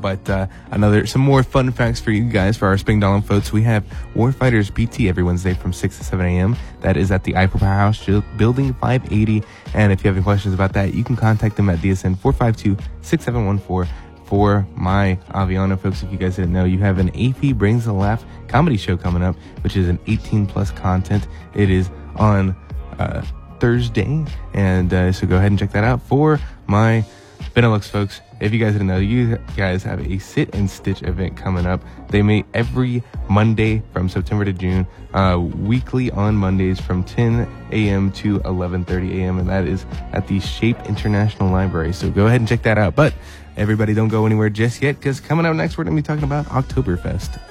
But some more fun facts for you guys for our Spring Dawn folks. We have Warfighters PT every Wednesday from 6 to 7 a.m. That is at the Eiffel Powerhouse, Building 580. And if you have any questions about that, you can contact them at DSN 452-6714. For my Aviano folks, if you guys didn't know, you have an AP Brings a Laugh comedy show coming up, which is an 18-plus content. It is on Thursday, and so go ahead and check that out. For my Benelux folks, if you guys didn't know, you guys have a Sit and Stitch event coming up. They meet every Monday from September to June, weekly on Mondays from 10 a.m. to 11:30 a.m., and that is at the Shape International Library. So go ahead and check that out. But everybody don't go anywhere just yet, because coming up next, we're going to be talking about Oktoberfest.